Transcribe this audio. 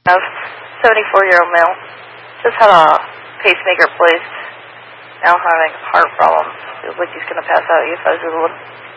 A 74-year-old male. Just had a pacemaker placed. Now having heart problems. Feels like he's going to pass out. You guys are the one.